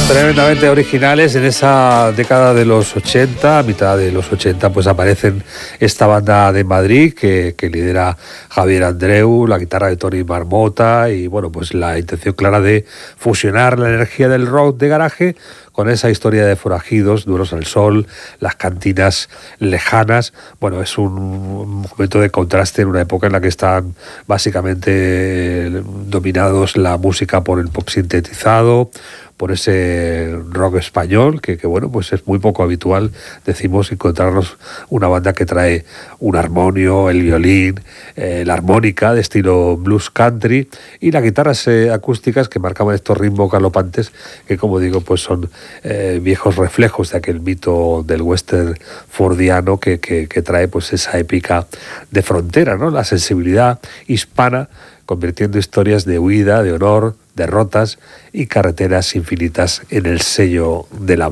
Tremendamente originales. En esa década de los 80, a mitad de los 80, pues aparecen esta banda de Madrid que lidera Javier Andreu, la guitarra de Tony Marmota y bueno, pues la intención clara de fusionar la energía del rock de garaje con esa historia de forajidos, duros al sol, las cantinas lejanas. Bueno, es un momento de contraste en una época en la que están básicamente dominados la música por el pop sintetizado, por ese rock español, que bueno, pues es muy poco habitual, decimos, encontrarnos una banda que trae un armonio, el violín, la armónica de estilo blues country y las guitarras acústicas que marcaban estos ritmos galopantes que, como digo, pues son viejos reflejos de aquel mito del western fordiano que trae pues esa épica de frontera, ¿no? La sensibilidad hispana convirtiendo historias de huida, de honor, derrotas y carreteras infinitas en el sello de la